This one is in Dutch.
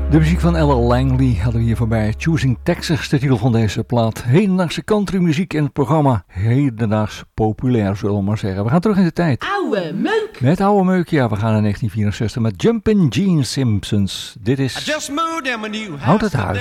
De muziek van Ella Langley hadden we hier voorbij. Choosing Texas, de titel van deze plaat. Hedendaagse countrymuziek in het programma. Hedendaags populair, zullen we maar zeggen. We gaan terug in de tijd. Oude meuk! Met oude meuk, ja. We gaan naar 1964 met Jumpin' Gene Simpsons. Dit is Houd het Huis.